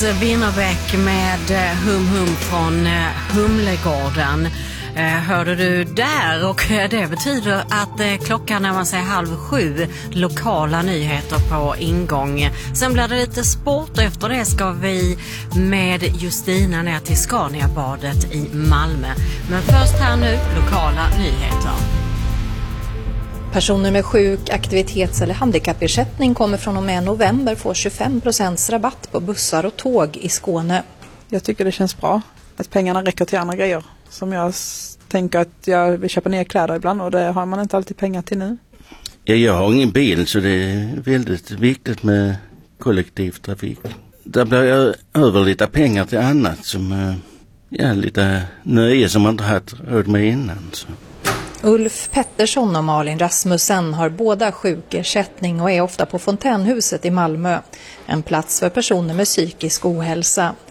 Winnerbäck med Hum Hum från Humlegården hörde du där, och det betyder att klockan närmar sig 6:30, lokala nyheter på ingång. Sen blir det lite sport och efter det ska vi med Justina ner till Scaniabadet i Malmö. Men först här nu, lokala nyheter. Personer med sjuk-, aktivitets- eller handikappersättning kommer från och med november få 25% rabatt på bussar och tåg i Skåne. Jag tycker det känns bra att pengarna räcker till andra grejer. Som jag tänker att jag vill köpa ner kläder ibland och det har man inte alltid pengar till nu. Ja, jag har ingen bil så det är väldigt viktigt med kollektivtrafik. Där blir jag över lite pengar till annat som lite nöje som man inte haft råd med innan. Så. Ulf Pettersson och Malin Rasmussen har båda sjukersättning och är ofta på Fontänhuset i Malmö. En plats för personer med psykisk ohälsa.